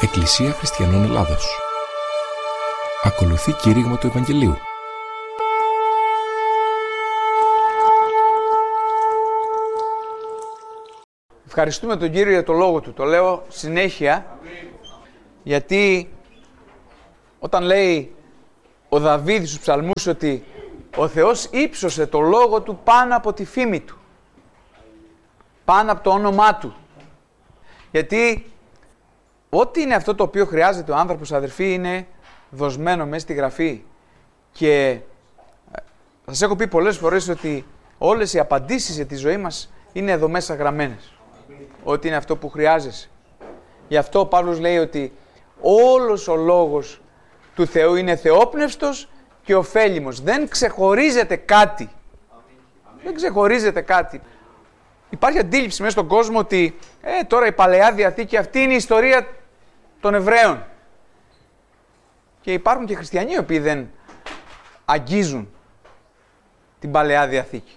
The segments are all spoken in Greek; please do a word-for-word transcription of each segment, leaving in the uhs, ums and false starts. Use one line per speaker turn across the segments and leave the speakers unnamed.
Εκκλησία Χριστιανών Ελλάδος. Ακολουθεί κήρυγμα του Ευαγγελίου.
Ευχαριστούμε τον Κύριο για το λόγο Του. Το λέω συνέχεια, γιατί όταν λέει ο Δαβίδ στους ψαλμούς ότι ο Θεός ύψωσε το λόγο Του πάνω από τη φήμη Του, πάνω από το όνομά Του. Γιατί ό,τι είναι αυτό το οποίο χρειάζεται ο άνθρωπος, αδερφοί, είναι δοσμένο μέσα στη Γραφή. Και σας έχω πει πολλές φορές ότι όλες οι απαντήσεις για τη ζωή μας είναι εδώ μέσα γραμμένες. Ότι είναι αυτό που χρειάζεσαι. Γι' αυτό ο Παύλος λέει ότι όλος ο λόγος του Θεού είναι θεόπνευστος και ωφέλιμος. Δεν ξεχωρίζεται κάτι. Δεν ξεχωρίζεται κάτι. Υπάρχει αντίληψη μέσα στον κόσμο ότι ε, τώρα η Παλαιά Διαθήκη αυτή είναι η ιστορία των Εβραίων. Και υπάρχουν και χριστιανοί οι οποίοι δεν αγγίζουν την Παλαιά Διαθήκη.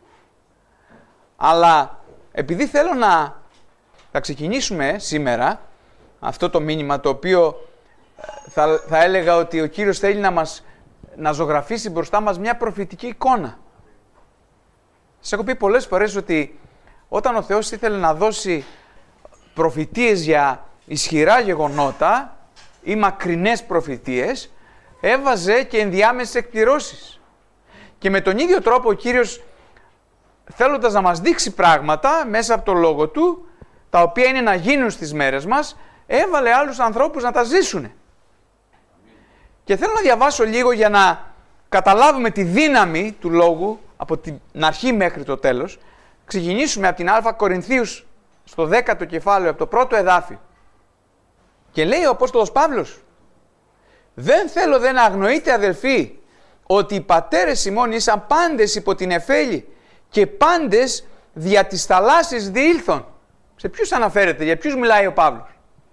Αλλά επειδή θέλω να θα ξεκινήσουμε σήμερα αυτό το μήνυμα, το οποίο θα, θα έλεγα ότι ο Κύριος θέλει να μας να ζωγραφίσει μπροστά μας μια προφητική εικόνα. Σας έχω πει πολλές φορές ότι όταν ο Θεός ήθελε να δώσει προφητείες για ισχυρά γεγονότα ή μακρινές προφητείες, έβαζε και ενδιάμεσες εκπληρώσεις. Και με τον ίδιο τρόπο ο Κύριος, θέλοντας να μας δείξει πράγματα μέσα από το Λόγο Του, τα οποία είναι να γίνουν στις μέρες μας, έβαλε άλλους ανθρώπους να τα ζήσουν. Και θέλω να διαβάσω λίγο για να καταλάβουμε τη δύναμη του Λόγου από την αρχή μέχρι το τέλος. Ξεκινήσουμε από την Α Κορινθίους στο δέκατο κεφάλαιο, από το πρώτο εδάφιο. Και λέει ο Απόστολος Παύλος: «Δεν θέλω δε να αγνοείτε, αδελφοί, ότι οι πατέρες ημών ήσαν πάντες υπό την εφέλη και πάντες δια της θαλάσσης διήλθον». Σε ποιους αναφέρεται, για ποιους μιλάει ο Παύλος?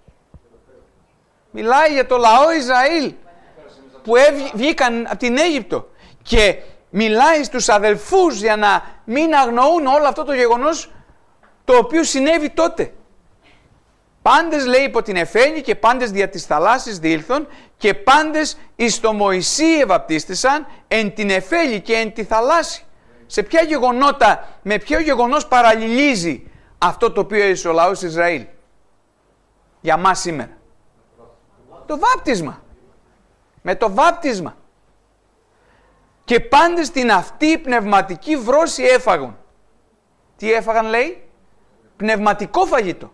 Μιλάει για το λαό Ισραήλ που βγήκαν από την Αίγυπτο και μιλάει στους αδελφούς για να μην αγνοούν όλο αυτό το γεγονός το οποίο συνέβη τότε. Πάντες, λέει, υπό την εφέλη και πάντες δια της θαλάσσης διήλθον και πάντες εις το Μωυσή ευαπτίστησαν εν την εφέλη και εν τη θαλάσση. Σε ποια γεγονότα, με ποιο γεγονός παραλληλίζει αυτό το οποίο είσαι ο λαός Ισραήλ για μας σήμερα? Το βάπτισμα. Με το βάπτισμα. Και πάντες την αυτή πνευματική βρώση έφαγαν. Τι έφαγαν, λέει? Πνευματικό φαγητό.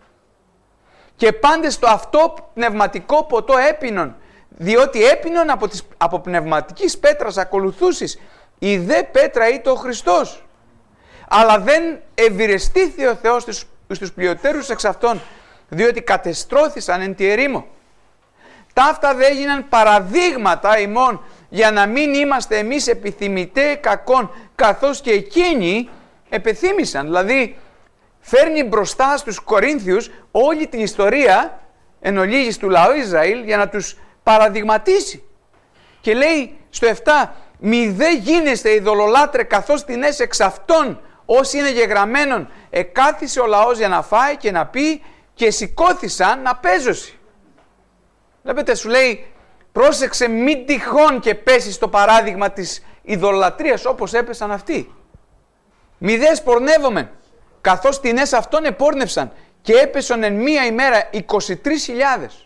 Και πάντες το αυτό πνευματικό ποτό έπινον, διότι έπινον από, τις, από πνευματικής πέτρας ακολουθούσεις, η δε πέτρα είτε ο Χριστός. Αλλά δεν ευηρεστήθη ο Θεός στους, στους πλειοτέρους εξ αυτών, διότι κατεστρώθησαν εν τη ερήμο. Ταύτα δε έγιναν παραδείγματα ημών, για να μην είμαστε εμείς επιθυμητέ κακών, καθώς και εκείνοι επιθύμησαν. Δηλαδή φέρνει μπροστά στους Κορίνθιους όλη την ιστορία εν ολίγης του λαού Ισραήλ για να τους παραδειγματίσει. Και λέει στο επτά: «Μη δε γίνεστε ειδωλολάτρε, καθώς την έσαι εξ αυτών όσοι είναι γεγραμμένον, εκάθισε ο λαός για να φάει και να πει και σηκώθησαν να παίζωση». Βλέπετε, σου λέει πρόσεξε μην τυχόν και πέσει στο παράδειγμα της ειδωλολατρίας όπως έπεσαν αυτοί. «Μη δε σπορνεύομεν, καθώς την έσαι αυτών επόρνευσαν και έπεσαν εν μία ημέρα είκοσι τρεις χιλιάδες.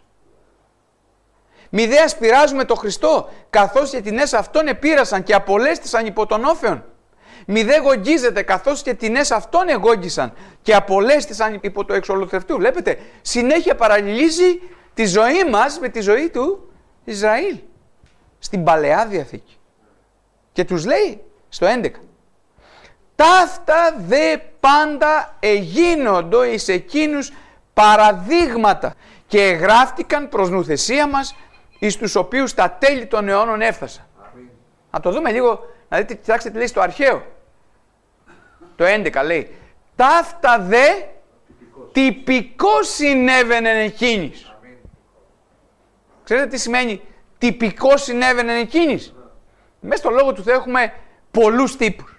Μη δε ασπειράζουμε το Χριστό, καθώς και την έσαι αυτών επήρασαν και απολέστησαν υπό τον όφεον. Μη δε γογγίζετε, καθώς και την έσαι αυτών εγόγγισαν και απολέστησαν υπό το εξολοθρευτού». Βλέπετε, συνέχεια παραλληλίζει τη ζωή μας με τη ζωή του Ισραήλ στην Παλαιά Διαθήκη. Και τους λέει στο έντεκα: «Ταύτα δε πάντα εγίνοντο εις εκείνους παραδείγματα και εγγράφτηκαν προς νουθεσία μας, εις τους οποίους τα τέλη των αιώνων έφτασαν». Να το δούμε λίγο, να δείτε, κοιτάξτε τι λέει στο αρχαίο. Το έντεκα λέει: «Ταύτα δε τυπικός συνέβαινεν εκείνης». Ξέρετε τι σημαίνει τυπικός συνέβαινεν εκείνης? Μέσα στο Λόγο του Θεού έχουμε πολλούς τύπους.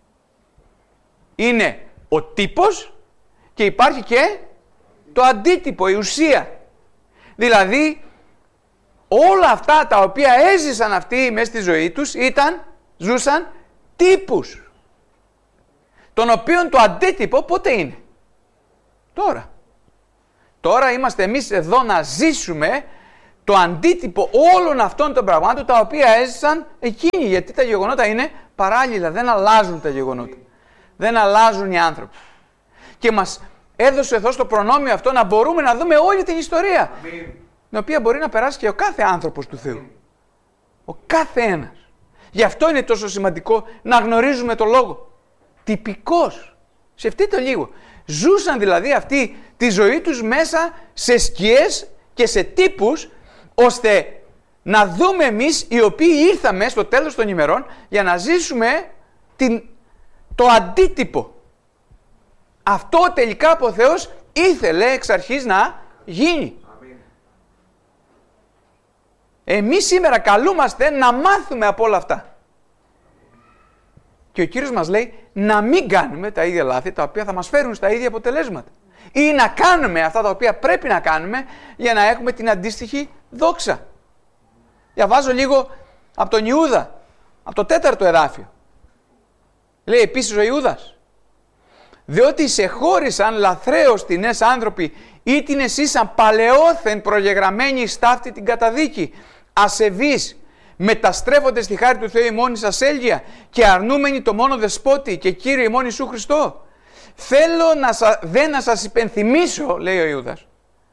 Είναι ο τύπος και υπάρχει και το αντίτυπο, η ουσία. Δηλαδή, όλα αυτά τα οποία έζησαν αυτοί μέσα στη ζωή τους ήταν, ζούσαν τύπους. Τον οποίον το αντίτυπο πότε είναι? Τώρα. Τώρα είμαστε εμείς εδώ να ζήσουμε το αντίτυπο όλων αυτών των πραγμάτων τα οποία έζησαν εκείνοι. Γιατί τα γεγονότα είναι παράλληλα, δεν αλλάζουν τα γεγονότα. Δεν αλλάζουν οι άνθρωποι. Και μας έδωσε εδώ στο προνόμιο αυτό να μπορούμε να δούμε όλη την ιστορία. Αμήν. Την οποία μπορεί να περάσει και ο κάθε άνθρωπος του Θεού. Ο κάθε ένας. Γι' αυτό είναι τόσο σημαντικό να γνωρίζουμε το λόγο. Τυπικός. Σκεφτείτε λίγο. Ζούσαν δηλαδή αυτοί τη ζωή τους μέσα σε σκιές και σε τύπους, ώστε να δούμε εμείς οι οποίοι ήρθαμε στο τέλος των ημερών για να ζήσουμε την, το αντίτυπο. Αυτό τελικά από ο Θεός ήθελε εξ αρχής να γίνει. Αμήν. Εμείς σήμερα καλούμαστε να μάθουμε από όλα αυτά. Και ο Κύριος μας λέει να μην κάνουμε τα ίδια λάθη τα οποία θα μας φέρουν στα ίδια αποτελέσματα. Ή να κάνουμε αυτά τα οποία πρέπει να κάνουμε για να έχουμε την αντίστοιχη δόξα. Διαβάζω λίγο από τον Ιούδα, από το τέταρτο εδάφιο. Λέει επίσης ο Ιούδας: διότι σε χώρισαν λαθρέως τινές άνθρωποι, ή την εσύσαν παλαιόθεν προγεγραμμένοι σταύτη την καταδίκη, ασεβείς, μεταστρέφονται στη χάρη του Θεού ημών εις ασέλγεια και αρνούμενοι το μόνο δεσπότη και Κύριο ημών Ιησού Χριστό. Θέλω να σα, δεν να σας υπενθυμίσω, λέει ο Ιούδας,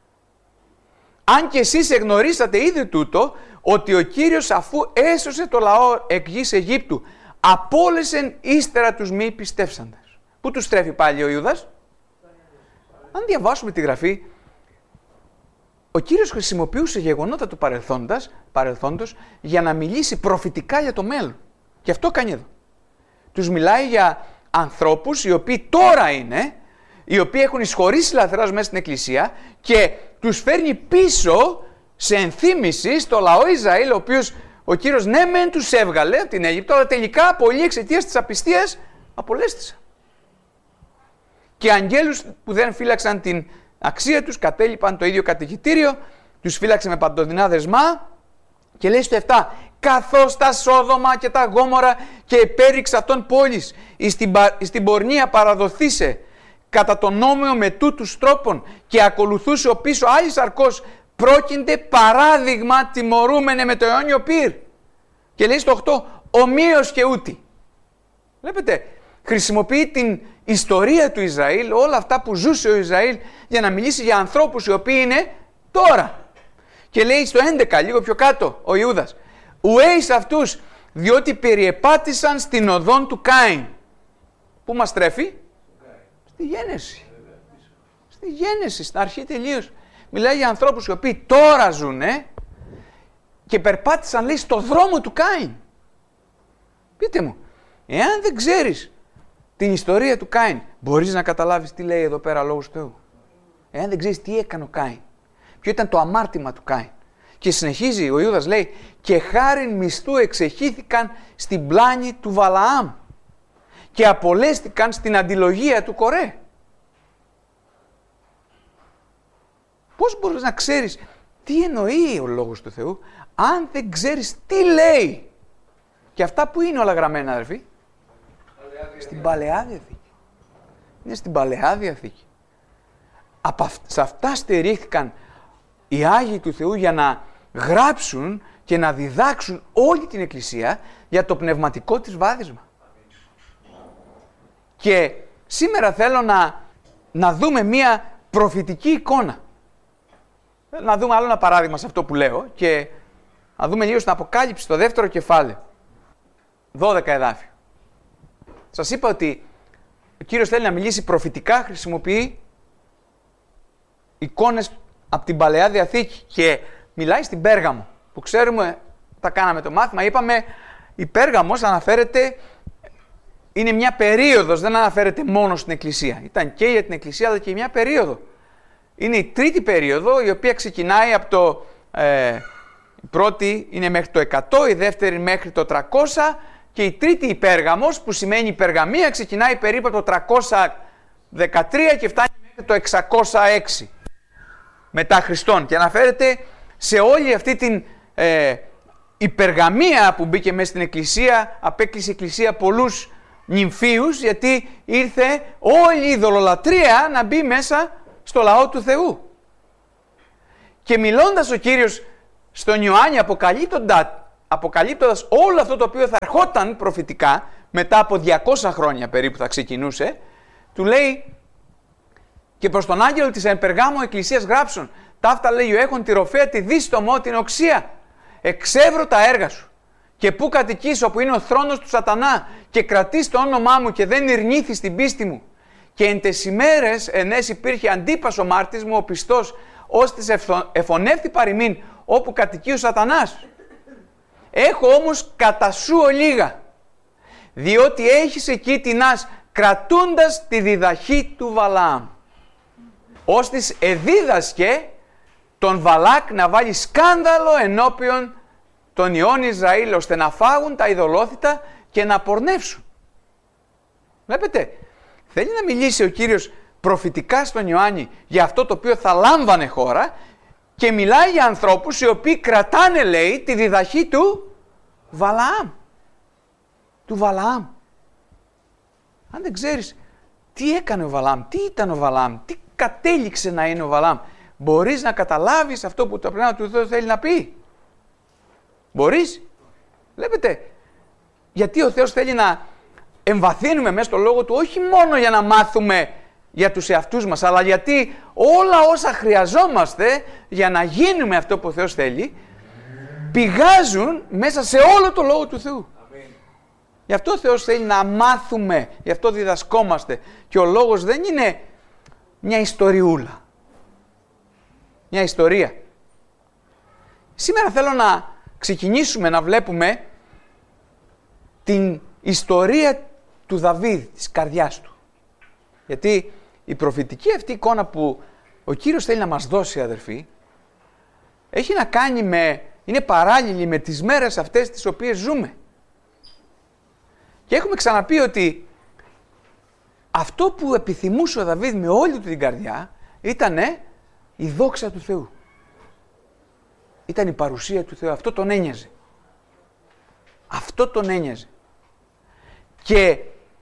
αν και εσείς εγνωρίσατε ήδη τούτο, ότι ο Κύριος αφού έσωσε το λαό εκ γης Αιγύπτου, απόλυσεν ύστερα τους μη πιστεύσαντες. Πού τους στρέφει πάλι ο Ιούδας? Αν διαβάσουμε τη Γραφή, ο Κύριος χρησιμοποιούσε γεγονότα του παρελθόντος, παρελθόντος για να μιλήσει προφητικά για το μέλλον. Και αυτό κάνει εδώ. Τους μιλάει για ανθρώπους οι οποίοι τώρα είναι, οι οποίοι έχουν εισχωρήσει λαθρέως μέσα στην Εκκλησία και τους φέρνει πίσω σε ενθύμηση στο λαό Ισραήλ, ο οποίος ο Κύριος ναι μεν τους έβγαλε από την Αίγυπτο, αλλά τελικά πολλοί εξαιτίας της απιστίας απολέστησαν. Και αγγέλους που δεν φύλαξαν την αξία τους κατέλειπαν το ίδιο κατοικητήριο, τους φύλαξε με παντοδυνά δεσμά και λέει στο επτά: καθώς τα Σόδομα και τα Γόμορα και επέριξ αυτών πόλης εις την, εις την πορνεία παραδοθήσε κατά τον νόμιο με τούτους τρόπων και ακολουθούσε ο πίσω άλλης αρκός, πρόκεινται παράδειγμα τιμωρούμενε με το αιώνιο πυρ. Και λέει στο οκτώ: ομοίως και ούτη. Βλέπετε, χρησιμοποιεί την ιστορία του Ισραήλ, όλα αυτά που ζούσε ο Ισραήλ, για να μιλήσει για ανθρώπους οι οποίοι είναι τώρα. Και λέει στο έντεκα, λίγο πιο κάτω, ο Ιούδας: ουέις αυτούς, διότι περιεπάτησαν στην οδόν του Κάιν. Πού μας τρέφει? Στη Γένεση. Στη Γένεση, στην αρχή τελείως. Μιλάει για ανθρώπους οι οποίοι τώρα ζουνε και περπάτησαν, λέει, στο δρόμο του Κάιν. Πείτε μου, εάν δεν ξέρεις την ιστορία του Κάιν, μπορείς να καταλάβεις τι λέει εδώ πέρα λόγος Θεού? Εάν δεν ξέρεις τι έκανε ο Κάιν, ποιο ήταν το αμάρτημα του Κάιν. Και συνεχίζει ο Ιούδας, λέει, και χάριν μισθού εξεχύθηκαν στην πλάνη του Βαλαάμ και απολέστηκαν στην αντιλογία του Κορέ. Πώς μπορείς να ξέρεις τι εννοεί ο λόγος του Θεού, αν δεν ξέρεις τι λέει? Και αυτά που είναι όλα γραμμένα, αδερφοί? Στην Παλαιά Διαθήκη. Είναι στην Παλαιά Διαθήκη. Από αυ- σε αυτά στερήθηκαν οι Άγιοι του Θεού για να γράψουν και να διδάξουν όλη την Εκκλησία για το πνευματικό της βάδισμα. Και σήμερα θέλω να, να δούμε μία προφητική εικόνα. Να δούμε άλλο ένα παράδειγμα σε αυτό που λέω και να δούμε λίγο στην Αποκάλυψη, το δεύτερο κεφάλαιο. δώδεκα εδάφιο. Σας είπα ότι ο Κύριος θέλει να μιλήσει προφητικά, χρησιμοποιεί εικόνες από την Παλαιά Διαθήκη και μιλάει στην Πέργαμο, που ξέρουμε, τα κάναμε το μάθημα, είπαμε η Πέργαμος αναφέρεται, είναι μια περίοδος, δεν αναφέρεται μόνο στην Εκκλησία. Ήταν και για την Εκκλησία αλλά και μια περίοδο. Είναι η τρίτη περίοδο, η οποία ξεκινάει από το, ε, η πρώτη είναι μέχρι το εκατό, η δεύτερη μέχρι το τριακόσια και η τρίτη η Πέργαμος, που σημαίνει η Περγαμία, ξεκινάει περίπου από το τριακόσια δεκατρία και φτάνει μέχρι το εξακόσια έξι. μετά Χριστόν και αναφέρεται σε όλη αυτή την ε, υπεργαμία που μπήκε μέσα στην Εκκλησία, απέκλεισε η Εκκλησία πολλούς νυμφίους, γιατί ήρθε όλη η ειδωλολατρία να μπει μέσα στο λαό του Θεού. Και μιλώντας ο Κύριος στον Ιωάννη, αποκαλύπτοντας όλο αυτό το οποίο θα ερχόταν προφητικά, μετά από διακόσια χρόνια περίπου θα ξεκινούσε, του λέει και προς τον άγγελο της εν Περγάμου εκκλησίας γράψον, ταύτα λέει ο έχων τη ροφέα τη δίστομο την οξία, εξεύρω τα έργα σου και πού κατοικείς όπου είναι ο θρόνος του σατανά και κρατείς το όνομά μου και δεν ειρνήθεις την πίστη μου και εν τες ημέρες ενές υπήρχε αντίπας ο μάρτης μου ο πιστός ώστις εφωνεύθη παροιμήν όπου κατοικεί ο σατανάς. Έχω όμως κατά σου ολίγα, διότι έχεις εκεί τεινάς κρατούντας τη διδαχή του Βαλαάμ. Ώστις εδίδασκε τον Βαλάκ να βάλει σκάνδαλο ενώπιον των ιών Ισραήλ, ώστε να φάγουν τα ειδωλόθητα και να πορνεύσουν. Βλέπετε, θέλει να μιλήσει ο Κύριος προφητικά στον Ιωάννη για αυτό το οποίο θα λάμβανε χώρα και μιλάει για ανθρώπους οι οποίοι κρατάνε, λέει, τη διδαχή του Βαλαάμ. Του Βαλαάμ. Αν δεν ξέρεις τι έκανε ο Βαλαάμ, τι ήταν ο Βαλαάμ, τι κατέληξε να είναι ο Βαλαάμ, μπορείς να καταλάβεις αυτό που το Πνεύμα του Θεού θέλει να πει. Μπορείς. Βλέπετε, γιατί ο Θεός θέλει να εμβαθύνουμε μέσα στο Λόγο Του, όχι μόνο για να μάθουμε για τους εαυτούς μας, αλλά γιατί όλα όσα χρειαζόμαστε για να γίνουμε αυτό που ο Θεός θέλει, πηγάζουν μέσα σε όλο το Λόγο του Θεού. Αμήν. Γι' αυτό ο Θεός θέλει να μάθουμε, γι' αυτό διδασκόμαστε. Και ο Λόγος δεν είναι μια ιστοριούλα, μια ιστορία. Σήμερα θέλω να ξεκινήσουμε να βλέπουμε την ιστορία του Δαβίδ, της καρδιάς του. Γιατί η προφητική αυτή εικόνα που ο Κύριος θέλει να μας δώσει, αδερφοί, έχει να κάνει με, είναι παράλληλη με τις μέρες αυτές τις οποίες ζούμε. Και έχουμε ξαναπεί ότι αυτό που επιθυμούσε ο Δαβίδ με όλη του την καρδιά ήταν η δόξα του Θεού. Ήταν η παρουσία του Θεού. Αυτό τον ένοιαζε. Αυτό τον ένοιαζε. Και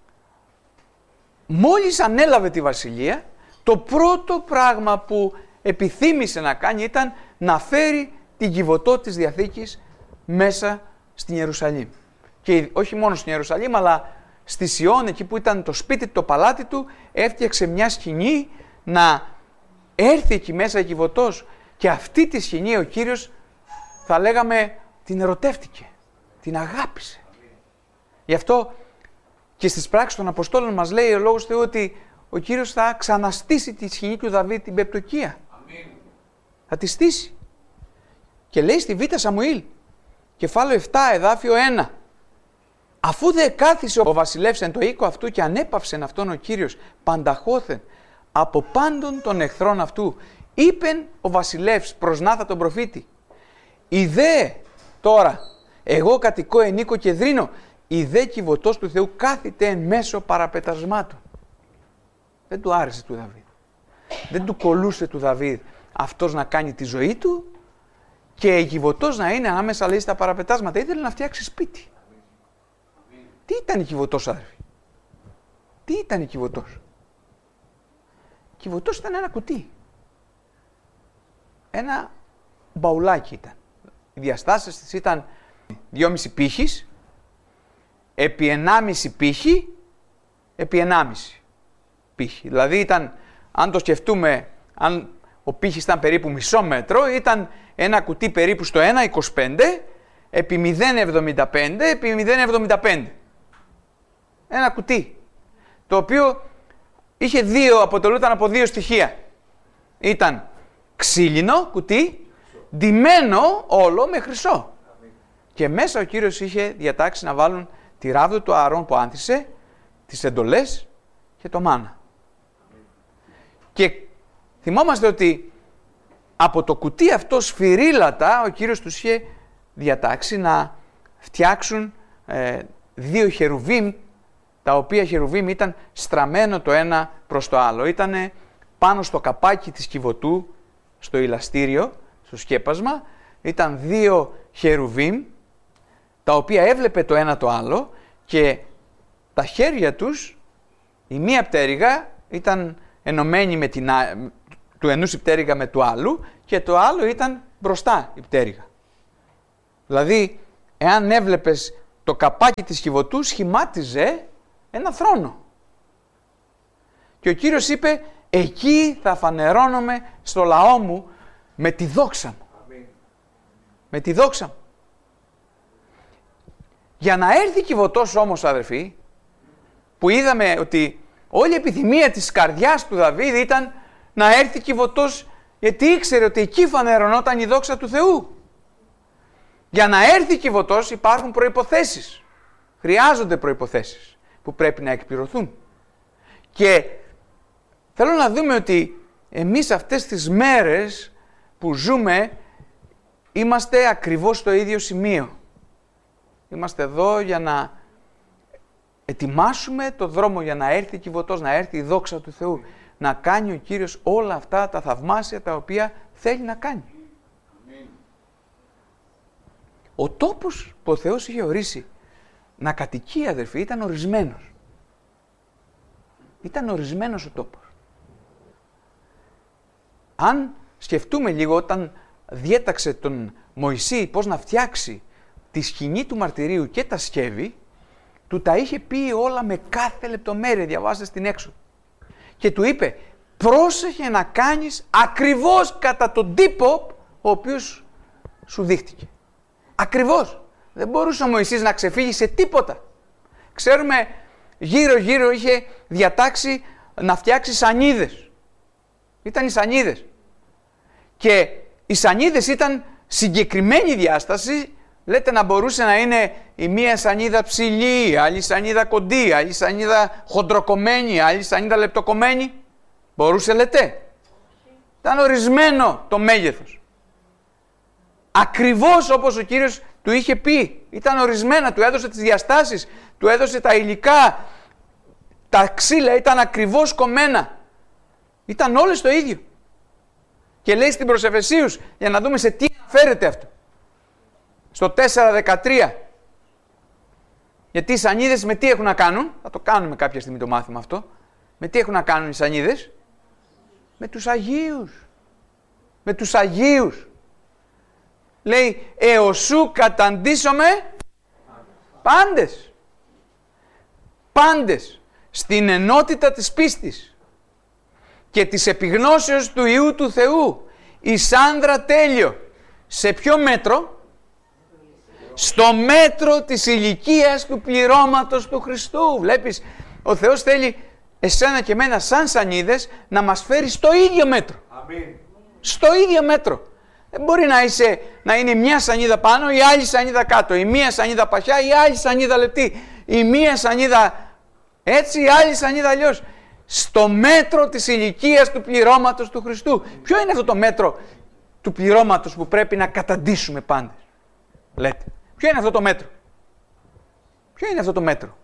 μόλις ανέλαβε τη βασιλεία, το πρώτο πράγμα που επιθύμησε να κάνει ήταν να φέρει την κυβωτό της Διαθήκης μέσα στην Ιερουσαλήμ. Και όχι μόνο στην Ιερουσαλήμ, αλλά στη Σιών, εκεί που ήταν το σπίτι, το παλάτι του, έφτιαξε μια σκηνή να έρθει εκεί μέσα η κυβωτός. Και αυτή τη σκηνή ο Κύριος, θα λέγαμε, την ερωτεύτηκε, την αγάπησε. Γι' αυτό και στις πράξεις των Αποστόλων μας λέει ο Λόγος Θεού ότι ο Κύριος θα ξαναστήσει τη σκηνή του Δαβίδ, την πεπτωκία. Αμήν. Θα τη στήσει. Και λέει στη Β' Σαμουήλ, κεφάλαιο επτά, εδάφιο ένα. Αφού δε κάθισε ο βασιλεύς εν το οίκο αυτού και ανέπαυσεν αυτόν ο Κύριος πανταχώθεν από πάντων των εχθρών αυτού, είπεν ο βασιλεύς προς Νάθα τον προφήτη, «Ιδέ τώρα, εγώ κατοικώ εν οίκο και δρύνω, ιδέ κυβωτός του Θεού κάθεται εν μέσω παραπετασμάτων». Δεν του άρεσε του Δαβίδ. Δεν του κολούσε του Δαβίδ αυτός να κάνει τη ζωή του και η κυβωτός να είναι ανάμεσα, λέει, στα παραπετάσματα. Ήθελε να φτιάξει σπίτι. Τι ήταν η κυβωτός, αδερφοί? Τι ήταν η κυβωτός? Η κυβωτός ήταν ένα κουτί. Ένα μπαουλάκι ήταν. Οι διαστάσεις της ήταν δυόμισι πύχης, επί ενάμιση πύχη, επί ενάμιση πύχη. Δηλαδή ήταν, αν το σκεφτούμε, αν ο πύχης ήταν περίπου μισό μέτρο, ήταν ένα κουτί περίπου στο ένα κόμμα είκοσι πέντε, επί μηδέν κόμμα εβδομήντα πέντε, επί μηδέν κόμμα εβδομήντα πέντε. Ένα κουτί, το οποίο είχε δύο, αποτελούταν από δύο στοιχεία. Ήταν ξύλινο κουτί, ντυμένο όλο με χρυσό. Και μέσα ο Κύριος είχε διατάξει να βάλουν τη ράβδο του Ααρών που άνθησε, τις εντολές και το μάνα. Και θυμόμαστε ότι από το κουτί αυτό σφυρίλατα ο Κύριος τους είχε διατάξει να φτιάξουν ε, δύο χερουβίμ, τα οποία χερουβίμ ήταν στραμμένο το ένα προς το άλλο. Ήτανε πάνω στο καπάκι της κυβωτού, στο ηλαστήριο, στο σκέπασμα, ήταν δύο χερουβίμ, τα οποία έβλεπε το ένα το άλλο και τα χέρια τους, η μία πτέρυγα ήταν ενωμένη με την, του ενός η πτέρυγα με του άλλου και το άλλο ήταν μπροστά η πτέρυγα. Δηλαδή, εάν έβλεπες το καπάκι της κιβωτού, σχημάτιζε ένα θρόνο. Και ο Κύριος είπε, εκεί θα φανερώνομαι στο λαό μου με τη δόξα μου. Αμήν. Με τη δόξα μου. Για να έρθει κιβωτός όμως, αδερφοί, που είδαμε ότι όλη η επιθυμία της καρδιάς του Δαβίδ ήταν να έρθει κιβωτός, γιατί ήξερε ότι εκεί φανερωνόταν η δόξα του Θεού. Για να έρθει κιβωτός υπάρχουν προϋποθέσεις. Χρειάζονται προϋποθέσεις που πρέπει να εκπληρωθούν. Και θέλω να δούμε ότι εμείς αυτές τις μέρες που ζούμε είμαστε ακριβώς στο ίδιο σημείο. Είμαστε εδώ για να ετοιμάσουμε το δρόμο για να έρθει κιβωτός, να έρθει η δόξα του Θεού. Να κάνει ο Κύριος όλα αυτά τα θαυμάσια τα οποία θέλει να κάνει. Ο τόπος που ο Θεός είχε ορίσει να κατοικεί, αδερφοί, ήταν ορισμένος. Ήταν ορισμένος ο τόπος. Αν σκεφτούμε λίγο όταν διέταξε τον Μωυσή πώς να φτιάξει τη σκηνή του μαρτυρίου και τα σκεύη, του τα είχε πει όλα με κάθε λεπτομέρεια, διαβάστε στην έξω. Και του είπε, πρόσεχε να κάνεις ακριβώς κατά τον τύπο ο οποίος σου δείχτηκε. Ακριβώς. Δεν μπορούσε ο Μωυσής να ξεφύγει σε τίποτα. Ξέρουμε, γύρω-γύρω είχε διατάξει να φτιάξει σανίδες. Ήταν οι σανίδες. Και οι σανίδες ήταν συγκεκριμένη διάσταση. Λέτε να μπορούσε να είναι η μία σανίδα ψηλή, άλλη σανίδα κοντή, άλλη σανίδα χοντροκομμένη, άλλη σανίδα λεπτοκομμένη. Μπορούσε, λέτε. Ήταν ορισμένο το μέγεθος. Ακριβώς όπως ο Κύριος του είχε πει. Ήταν ορισμένα, του έδωσε τις διαστάσεις, του έδωσε τα υλικά. Τα ξύλα ήταν ακριβώς κομμένα. Ήταν όλες το ίδιο. Και λέει στην προς Εφεσίους, για να δούμε σε τι αναφέρεται αυτό. Στο τέσσερα δεκατρία. Γιατί οι σανίδες με τι έχουν να κάνουν, θα το κάνουμε κάποια στιγμή το μάθημα αυτό. Με τι έχουν να κάνουν οι σανίδες? Με τους Αγίους. Με τους Αγίους. Λέει, εωσού καταντήσομαι πάντες. Πάντες. Στην ενότητα της πίστης και της επιγνώσεως του Υιού του Θεού. Η Σάνδρα τέλειο. Σε ποιο μέτρο? Στο μέτρο της ηλικίας του πληρώματος του Χριστού. Βλέπεις, ο Θεός θέλει εσένα και εμένα σαν σανίδες να μας φέρει στο ίδιο μέτρο. Αμήν. Στο ίδιο μέτρο. Δεν μπορεί να, είσαι, να είναι μια σανίδα πάνω, η άλλη σανίδα κάτω, η μία σανίδα παχιά, η άλλη σανίδα λεπτή, η μία σανίδα έτσι, η άλλη σανίδα αλλιώς. Στο μέτρο της ηλικίας του πληρώματος του Χριστού. Ποιο είναι αυτό το μέτρο του πληρώματος που πρέπει να καταντήσουμε πάντες? Λέτε. Ποιο είναι αυτό το μέτρο? Ποιο είναι αυτό το μέτρο?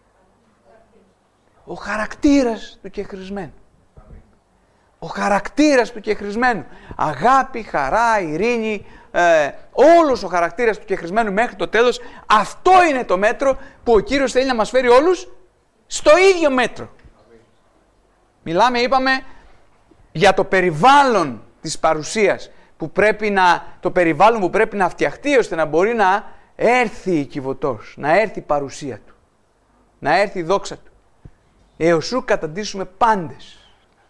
Ο χαρακτήρας του κεχρισμένου. Ο χαρακτήρας του κεχρισμένου. Αγάπη, χαρά, ειρήνη, ε, όλος ο χαρακτήρας του κεχρισμένου μέχρι το τέλος. Αυτό είναι το μέτρο που ο Κύριος θέλει να μας φέρει όλους στο ίδιο μέτρο. Μιλάμε, είπαμε, για το περιβάλλον της παρουσίας, που πρέπει να, το περιβάλλον που πρέπει να φτιαχτεί ώστε να μπορεί να έρθει η κιβωτός, να έρθει η παρουσία του, να έρθει η δόξα του. Εωσού καταντήσουμε πάντες.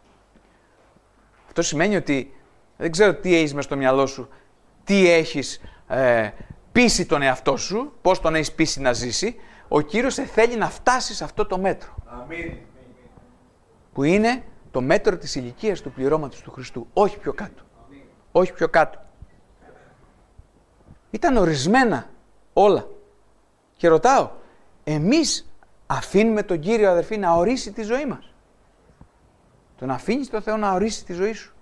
Αυτό σημαίνει ότι δεν ξέρω τι έχεις μες στο μυαλό σου, τι έχεις ε, πείσει τον εαυτό σου, πώς τον έχεις πείσει να ζήσει. Ο Κύριος σε θέλει να φτάσει σε αυτό το μέτρο. Αμήν. Που είναι το μέτρο της ηλικίας του πληρώματος του Χριστού. Όχι πιο κάτω. Αμήν. Όχι πιο κάτω. Ήταν ορισμένα όλα. Και ρωτάω, εμείς αφήνουμε τον Κύριο, αδερφοί, να ορίσει τη ζωή μας? Τον αφήνεις τον Θεό να ορίσει τη ζωή σου?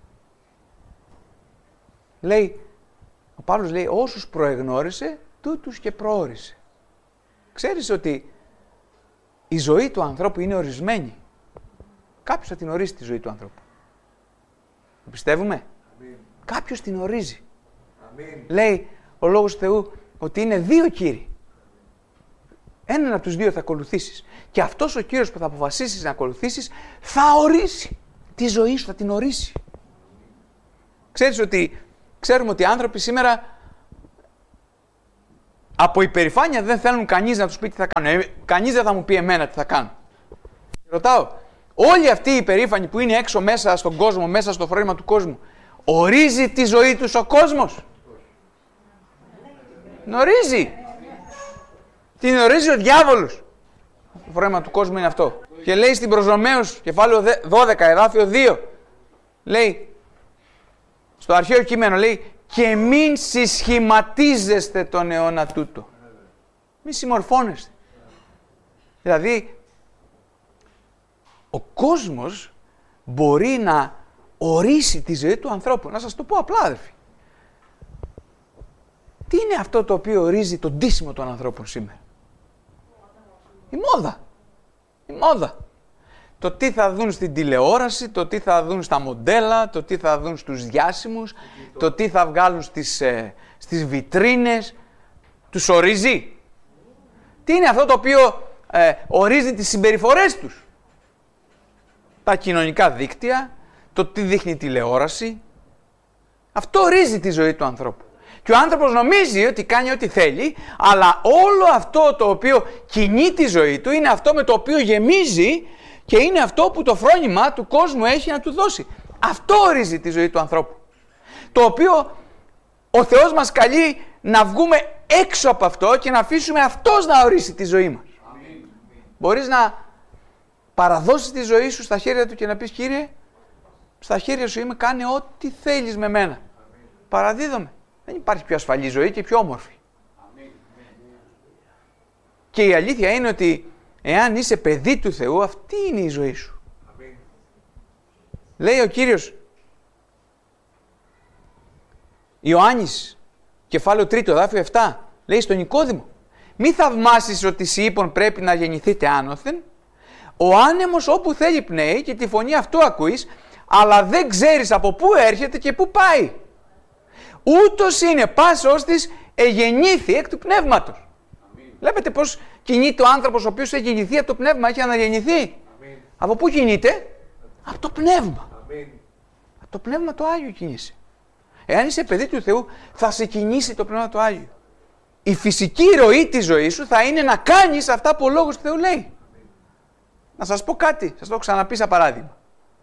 Λέει, ο Παύλος λέει, όσους προεγνώρισε, τούτους και προόρισε. Ξέρεις ότι η ζωή του ανθρώπου είναι ορισμένη. Κάποιος θα την ορίσει τη ζωή του ανθρώπου. Το πιστεύουμε? Κάποιος την ορίζει.
Αμήν.
Λέει ο Λόγος του Θεού ότι είναι δύο κύριοι. Έναν από τους δύο θα ακολουθήσεις. Και αυτός ο Κύριος που θα αποφασίσεις να ακολουθήσεις θα ορίσει τη ζωή σου, θα την ορίσει. Ξέρεις ότι, ξέρουμε ότι οι άνθρωποι σήμερα από υπερηφάνεια δεν θέλουν κανείς να τους πει τι θα κάνουν. Ε, κανείς δεν θα μου πει εμένα τι θα κάνω. Ρωτάω, όλοι αυτοί οι υπερήφανοι που είναι έξω μέσα στον κόσμο, μέσα στο φρόνημα του κόσμου, ορίζει τη ζωή τους ο κόσμος? Ορίζει. Την ορίζει ο διάβολος. Το φρόνημα του κόσμου είναι αυτό. Και λέει στην προς Ρωμαίους, κεφάλαιο δώδεκα, εδάφιο δύο, λέει, στο αρχαίο κείμενο λέει, και μην συσχηματίζεστε τον αιώνα τούτο. Μη συμμορφώνεστε. Δηλαδή, ο κόσμος μπορεί να ορίσει τη ζωή του ανθρώπου. Να σας το πω απλά, αδερφοί. Τι είναι αυτό το οποίο ορίζει τον ντύσιμο των ανθρώπων σήμερα? Η μόδα. Η μόδα. Το τι θα δουν στην τηλεόραση, το τι θα δουν στα μοντέλα, το τι θα δουν στους διάσημους, το τι θα βγάλουν στις, ε, στις βιτρίνες. Τους ορίζει. Τι είναι αυτό το οποίο ε, ορίζει τις συμπεριφορές τους? Τα κοινωνικά δίκτυα, το τι δείχνει η τηλεόραση. Αυτό ορίζει τη ζωή του ανθρώπου. Και ο άνθρωπος νομίζει ότι κάνει ό,τι θέλει, αλλά όλο αυτό το οποίο κινεί τη ζωή του είναι αυτό με το οποίο γεμίζει και είναι αυτό που το φρόνημα του κόσμου έχει να του δώσει. Αυτό ορίζει τη ζωή του ανθρώπου. Το οποίο ο Θεός μας καλεί να βγούμε έξω από αυτό και να αφήσουμε Αυτός να ορίσει τη ζωή μας. Αμήν. Μπορείς να παραδώσεις τη ζωή σου στα χέρια Του και να πεις, Κύριε, στα χέρια σου είμαι, κάνε ό,τι θέλεις με μένα. Παραδίδομαι. Δεν υπάρχει πιο ασφαλή ζωή και πιο όμορφη. Αμήν. Και η αλήθεια είναι ότι εάν είσαι παιδί του Θεού, αυτή είναι η ζωή σου. Αμήν. Λέει ο Κύριος, Ιωάννης, κεφάλαιο τρίτο, εδάφιο επτά, λέει στον Νικόδημο, μη θαυμάσεις ότι σοι είπων πρέπει να γεννηθείτε άνωθεν, ο άνεμος όπου θέλει πνέει και τη φωνή αυτού ακούεις, αλλά δεν ξέρεις από πού έρχεται και πού πάει. Ούτως είναι πας ώστις εγεννήθη εκ του πνεύματος. Αμήν. Βλέπετε πώς κινείται ο άνθρωπος ο οποίος έχει γεννηθεί από το πνεύμα, έχει αναγεννηθεί. Αμήν. Από πού κινείται? Από το πνεύμα. Αμήν. Από το πνεύμα το Άγιο κινείσαι. Εάν είσαι παιδί του Θεού, θα σε κινήσει το πνεύμα το Άγιο. Η φυσική ροή της ζωής σου θα είναι να κάνεις αυτά που ο Λόγος του Θεού λέει. Αμήν. Να σας πω κάτι, σας το έχω ξαναπεί σαν παράδειγμα.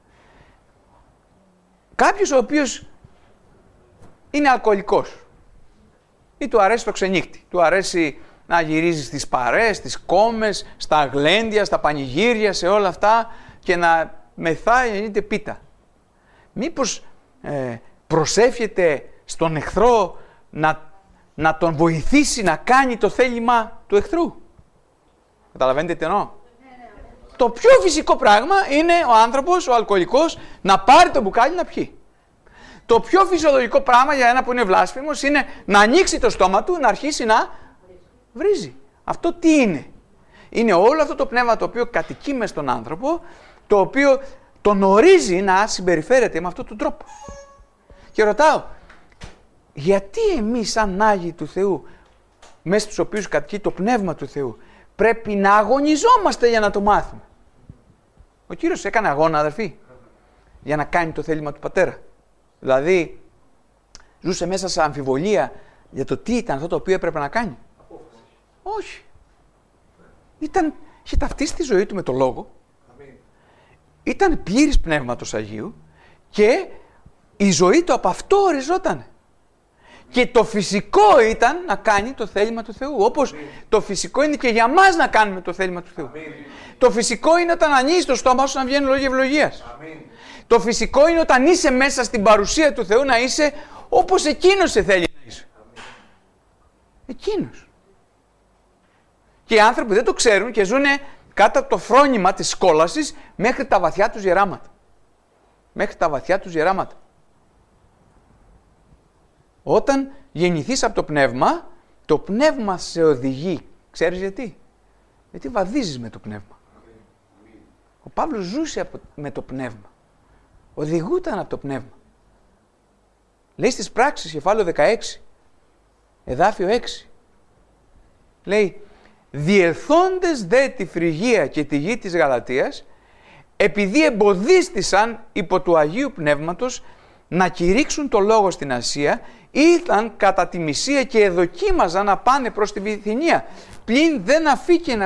Κάποιος ο οποίος είναι αλκοολικός ή του αρέσει το ξενύχτη, του αρέσει να γυρίζει στις παρέες, στις κόμες, στα γλέντια, στα πανηγύρια, σε όλα αυτά και να μεθάει να γίνεται πίτα. Μήπως ε, προσεύχεται στον εχθρό να, να τον βοηθήσει να κάνει το θέλημα του εχθρού? Καταλαβαίνετε τι εννοώ? Το πιο φυσικό πράγμα είναι ο άνθρωπος, ο αλκοολικός, να πάρει το μπουκάλι να πιει. Το πιο φυσιολογικό πράγμα για ένα που είναι βλάσφημος είναι να ανοίξει το στόμα του, να αρχίσει να βρίζει. Αυτό τι είναι? Είναι όλο αυτό το πνεύμα το οποίο κατοικεί μες στον άνθρωπο, το οποίο τον ορίζει να συμπεριφέρεται με αυτόν τον τρόπο. Και ρωτάω, γιατί εμείς σαν Άγιοι του Θεού, μέσα στους οποίους κατοικεί το πνεύμα του Θεού, πρέπει να αγωνιζόμαστε για να το μάθουμε? Ο Κύριος έκανε αγώνα, αδερφοί, για να κάνει το θέλημα του Πατέρα. Δηλαδή, ζούσε μέσα σε αμφιβολία για το τι ήταν αυτό το οποίο έπρεπε να κάνει. Όχι. Ήταν, είχε ταυτίσει τη ζωή του με το Λόγο. Αμήν. Ήταν πλήρης Πνεύματος Αγίου και η ζωή του από αυτό οριζόταν. Και το φυσικό ήταν να κάνει το θέλημα του Θεού. Όπως Αμήν. Το φυσικό είναι και για μας να κάνουμε το θέλημα του Θεού. Αμήν. Το φυσικό είναι όταν ανοίγεις το στόμα σου να βγαίνουν λόγια ευλογίας. Αμήν. Το φυσικό είναι όταν είσαι μέσα στην παρουσία του Θεού να είσαι όπως Εκείνος σε θέλει να είσαι. Αμήν. Εκείνος. Και οι άνθρωποι δεν το ξέρουν και ζουν κάτω από το φρόνημα της κόλασης μέχρι τα βαθιά τους γεράματα. Μέχρι τα βαθιά τους γεράματα. Όταν γεννηθείς από το πνεύμα, το πνεύμα σε οδηγεί. Ξέρεις γιατί? Γιατί βαδίζεις με το πνεύμα. Ο Παύλος ζούσε από, με το πνεύμα. Οδηγούταν από το πνεύμα. Λέει στις Πράξεις, κεφάλαιο δεκαέξι, εδάφιο έξι. Λέει, διελθόντες δε τη Φρυγία και τη γη της Γαλατίας, επειδή εμποδίστησαν υπό του Αγίου Πνεύματος να κηρύξουν το λόγο στην Ασία, ήρθαν κατά τη Μυσία και εδοκίμαζαν να πάνε προς τη Βυθινία. Πλην δεν αφήκε να